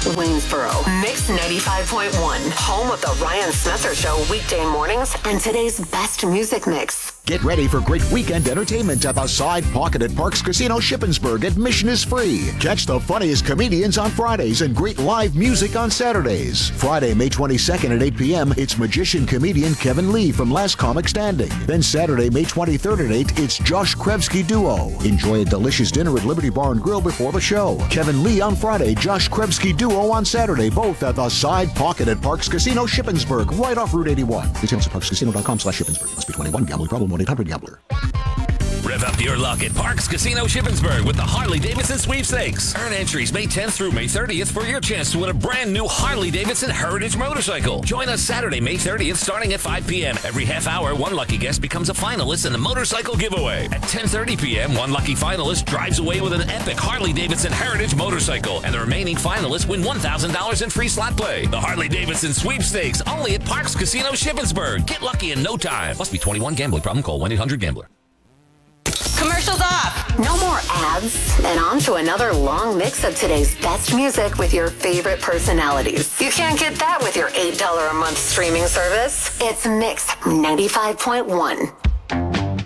Waynesboro, Mix 95.1, home of the Ryan Smetzer Show weekday mornings and today's best music mix. Get ready for great weekend entertainment at the Side Pocket at Parks Casino Shippensburg. Admission is free. Catch the funniest comedians on Fridays and great live music on Saturdays. Friday, May 22nd at 8 p.m., it's magician-comedian Kevin Lee from Last Comic Standing. Then Saturday, May 23rd at 8, it's Josh Krevsky Duo. Enjoy a delicious dinner at Liberty Bar and Grill before the show. Kevin Lee on Friday, Josh Krevsky Duo on Saturday, both at the Side Pocket at Parks Casino Shippensburg, right off Route 81. Details at parkscasino.com/Shippensburg. Must be 21. Gambling problem. 1-800-GAMBLER. Rev up your luck at Parks Casino Shippensburg with the Harley-Davidson Sweepstakes. Earn entries May 10th through May 30th for your chance to win a brand new Harley-Davidson Heritage motorcycle. Join us Saturday, May 30th, starting at 5 p.m. Every half hour, one lucky guest becomes a finalist in the motorcycle giveaway. At 10:30 p.m., one lucky finalist drives away with an epic Harley-Davidson Heritage motorcycle, and the remaining finalists win $1,000 in free slot play. The Harley-Davidson Sweepstakes, only at Parks Casino Shippensburg. Get lucky in no time. Must be 21. Gambling problem. Call 1-800-GAMBLER. Commercials off. No more ads. And on to another long mix of today's best music with your favorite personalities. You can't get that with your $8 a month streaming service. It's Mix 95.1.